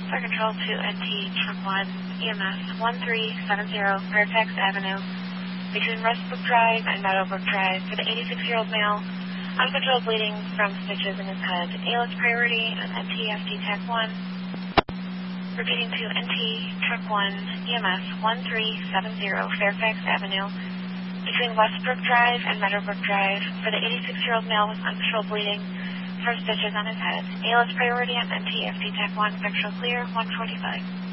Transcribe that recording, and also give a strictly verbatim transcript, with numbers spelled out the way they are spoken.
Fire Control to N T Truck one, E M S one three seven zero, Fairfax Avenue, between Westbrook Drive and Meadowbrook Drive for the eighty-six-year-old male, uncontrolled bleeding from stitches in his head. A L S priority on N T F D TAC one. Repeating to N T Truck one, E M S one three seven zero, Fairfax Avenue, between Westbrook Drive and Meadowbrook Drive for the eighty-six-year-old male with uncontrolled bleeding from stitches on his head. A L S priority on N T F D TAC one, vectoral clear, one forty-five.